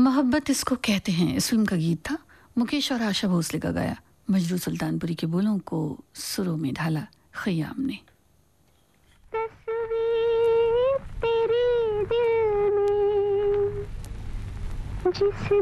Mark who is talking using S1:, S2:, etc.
S1: मोहब्बत इसको कहते हैं इस फिल्म का गीत था। मुकेश और आशा भोसले का गाया, मजरू सुल्तानपुरी के बोलों को सुरों में ढाला खयाम ने।
S2: तस्वीर तेरे दिल में जिस